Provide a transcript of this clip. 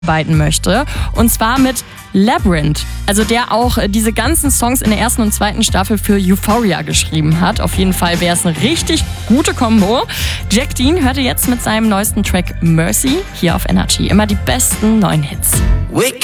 arbeiten möchte. Und zwar mit Labrinth, also der auch diese ganzen Songs in der ersten und zweiten Staffel für Euphoria geschrieben hat. Auf jeden Fall wäre es eine richtig gute Kombo. Jack Dean hörte jetzt mit seinem neuesten Track Mercy hier auf Energy. Immer die besten neuen Hits.